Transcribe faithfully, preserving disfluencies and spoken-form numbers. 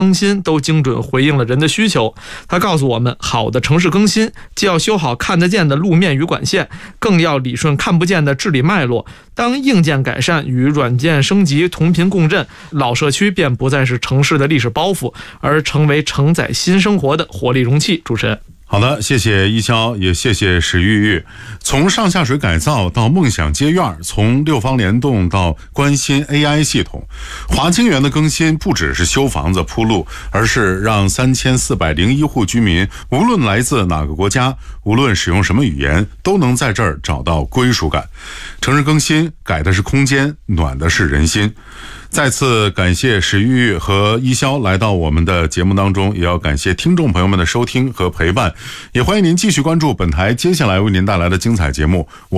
更新都精准回应了人的需求。他告诉我们，好的城市更新既要修好看得见的路面与管线，更要理顺看不见的治理脉络。当硬件改善与软件升级同频共振，老社区便不再是城市的历史包袱，而成为承载新生活的活力容器。主持人。 好的，谢谢一潇，也谢谢史玉玉。从上下水改造到梦想街院，从六方联动到关心 A I 系统，华清园的更新不只是修房子铺路，而是让三千四百零一户居民，无论来自哪个国家，无论使用什么语言，都能在这儿找到归属感。城市更新改的是空间，暖的是人心。再次感谢史玉玉和一潇来到我们的节目当中，也要感谢听众朋友们的收听和陪伴，也欢迎您继续关注本台接下来为您带来的精彩节目。